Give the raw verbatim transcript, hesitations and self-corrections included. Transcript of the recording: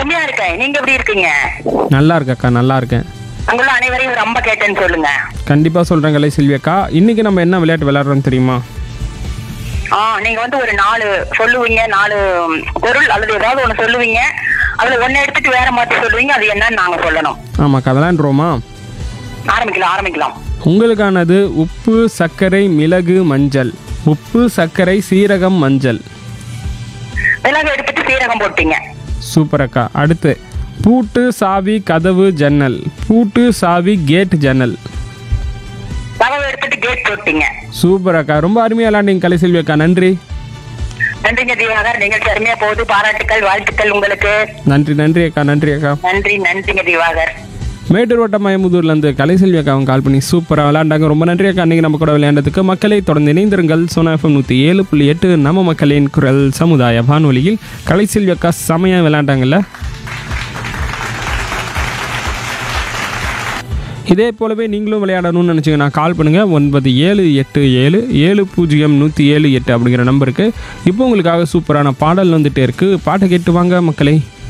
அருமையா இருக்கேன். நீங்க எப்படி இருக்கீங்க? நல்லா இருக்கக்கா, நல்லா இருக்கேன். அங்குள்ள அனைவரையும் ரொம்ப கேட்டேன்னு சொல்லுங்க. கண்டிப்பாக சொல்கிறேன் கலை செல்வி அக்கா. இன்றைக்கி நம்ம என்ன விளையாட்டு விளையாடுறோம் தெரியுமா? ஆ நீங்க வந்து ஒரு நாலு சொல்லுவீங்க, நாலு பொருள் அல்லது ஏதாவது ஒண்ணு சொல்லுவீங்க. அதுல ஒண்ணு எடுத்துட்டு வேற மாத்தி சொல்லுவீங்க. அது என்னன்னு நாங்க சொல்லணும். ஆமாக்கா, விளையாண்டுருவோமா? ஆரம்பிக்கலாம் ஆரம்பிக்கலாம். உங்களுக்கானது உப்பு, சர்க்கரை, மிளகு, மஞ்சள். உப்பு, சர்க்கரை, சீரகம், மஞ்சள். மிளகு எடுத்துட்டு சீரகம் போட்டீங்க. சூப்பர் அக்கா. அடுத்து பூட்டு, சாவி, கதவு, ஜன்னல். பூட்டு, சாவி, கேட், ஜன்னல். கதவு எடுத்துட்டு கேட் போட்டீங்க. சூப்பர் அக்கா, ரொம்ப அருமையாக விளையாண்டிங்க கலை செல்வி அக்கா. நன்றி. நன்றிங்க திவாகர். நிகழ்ச்சி அருமையா போகுது. பாராட்டுக்கள், வாழ்த்துக்கள் உங்களுக்கு. நன்றி நன்றி அக்கா, நன்றி அக்கா. நன்றி நன்றிங்க திவாகர். மேட்டூர் வட்டம் மயமுதூர்லேருந்து கலை செல்வி அக்காவும் கால் பண்ணி சூப்பராக விளையாண்டாங்க. ரொம்ப நன்றி அக்கா. அன்றைக்கி நம்ம கூட விளையாண்டதுக்கு. மக்களை தொடர்ந்து இணைந்திருங்கள். சோனா எஃப்எம் நூற்றி ஏழு புள்ளி எட்டு நம்ம மக்களின் குரல் சமுதாய வானொலியில். கலை செல்வி அக்கா செமையாக விளையாண்டாங்கல்ல. இதே போலவே நீங்களும் விளையாடணும்னு நினச்சிங்கன்னா கால் பண்ணுங்கள். ஒன்பது ஏழு எட்டு ஏழு ஏழு பூஜ்ஜியம் நூற்றி ஏழு எட்டு அப்படிங்கிற நம்பருக்கு. இப்போ உங்களுக்காக சூப்பரான பாடல் வந்துகிட்டே இருக்குது. பாட்டை கேட்டு வாங்க மக்களே.